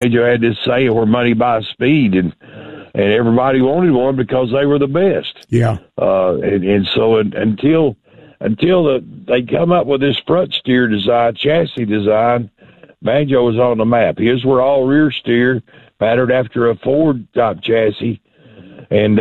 banjo had this saying where money buys speed, and everybody wanted one because they were the best. Yeah. And so until they come up with this front steer design, chassis design, banjo was on the map. His were all rear steer, patterned after a Ford type chassis, and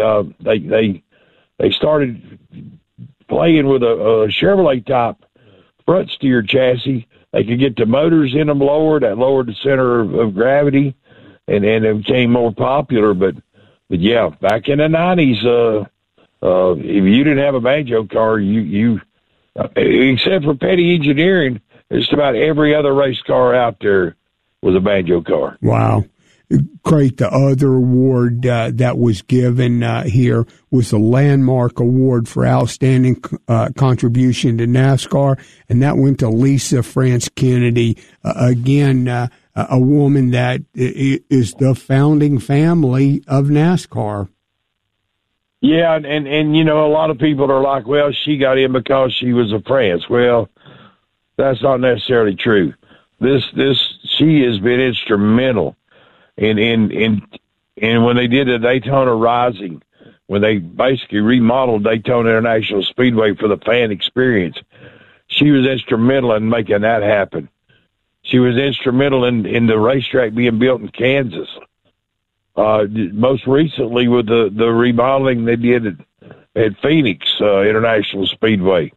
they started playing with a Chevrolet type front steer chassis. They could get the motors in them lower. That lowered the center of gravity, and it became more popular. But yeah, back in the 90s, if you didn't have a banjo car, you except for Petty Engineering, just about every other race car out there was a banjo car. Wow. Great. The other award that was given here was the Landmark Award for Outstanding Contribution to NASCAR, and that went to Lisa France Kennedy. Again, a woman that is the founding family of NASCAR. Yeah, and you know, a lot of people are like, well, she got in because she was a France. Well, that's not necessarily true. She has been instrumental in when they did the Daytona Rising, when they basically remodeled Daytona International Speedway for the fan experience. She was instrumental in making that happen. She was instrumental in the racetrack being built in Kansas. Most recently with the remodeling they did at Phoenix International Speedway.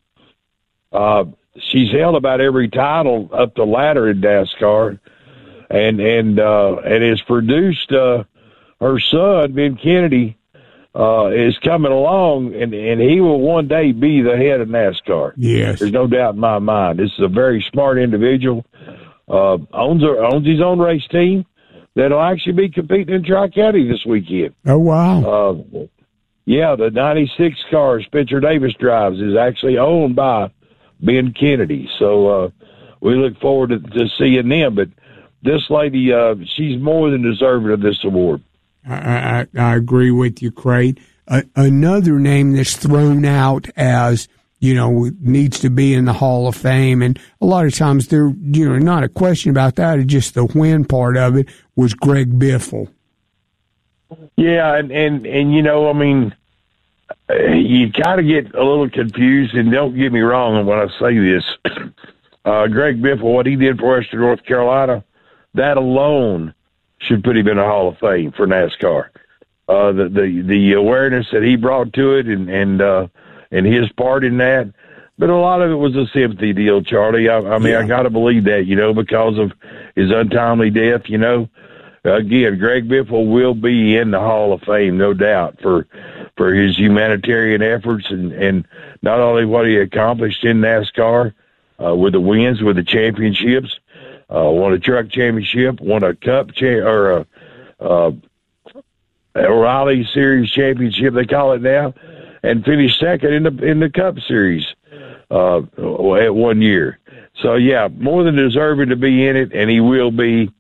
She's held about every title up the ladder in NASCAR, and has produced her son, Ben Kennedy, is coming along, and he will one day be the head of NASCAR. Yes. There's no doubt in my mind. This is a very smart individual, owns his own race team that'll actually be competing in Tri-County this weekend. Oh, wow. Yeah, the 96 car Spencer Davis drives is actually owned by Ben Kennedy. So we look forward to seeing them. But this lady, she's more than deserving of this award. I agree with you, Crate. Another name that's thrown out as, you know, needs to be in the Hall of Fame, and a lot of times there, you know, not a question about that, it's just the when part of it, was Greg Biffle. Yeah, and you know, I mean, you kind of get a little confused, and don't get me wrong when I say this. Greg Biffle, what he did for Western North Carolina, that alone should put him in the Hall of Fame for NASCAR. The awareness that he brought to it, and his part in that. But a lot of it was a sympathy deal, Charlie. I mean, I got to believe that, you know, because of his untimely death, you know. Again, Greg Biffle will be in the Hall of Fame, no doubt, for his humanitarian efforts and not only what he accomplished in NASCAR with the wins, with the championships, won a truck championship, won a cup or a O'Reilly Series championship, they call it now, and finished second in the Cup Series at 1 year. So, yeah, more than deserving to be in it, and he will be.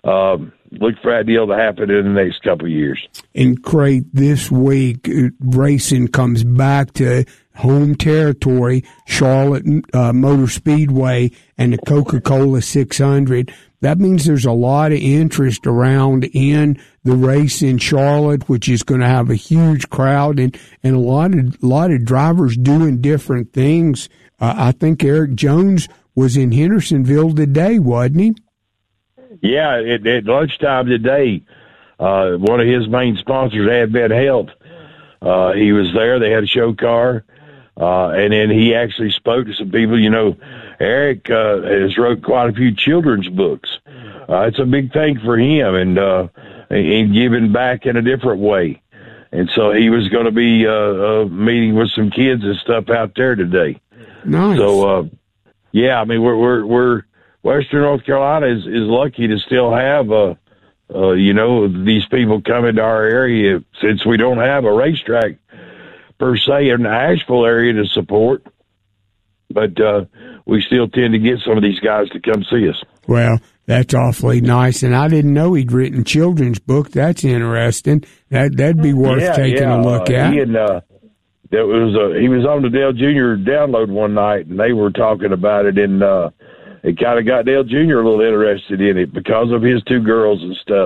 Look for that deal to happen in the next couple of years. And, Crate, this week, racing comes back to home territory, Charlotte Motor Speedway and the Coca-Cola 600. That means there's a lot of interest around in the race in Charlotte, which is going to have a huge crowd and a lot of drivers doing different things. I think Eric Jones was in Hendersonville today, wasn't he? Yeah, at lunchtime today, one of his main sponsors, Advent Health, he was there. They had a show car, and then he actually spoke to some people. You know, Eric has wrote quite a few children's books. It's a big thing for him, and giving back in a different way. And so he was going to be meeting with some kids and stuff out there today. Nice. So, yeah, I mean, we're Western North Carolina is lucky to still have, you know, these people come into our area since we don't have a racetrack per se in the Asheville area to support. But we still tend to get some of these guys to come see us. Well, that's awfully nice, and I didn't know he'd written children's book. That's interesting. That'd be worth taking a look at. He was on the Dale Jr. download one night, and they were talking about it, and it kind of got Dale Jr. a little interested in it because of his two girls and stuff.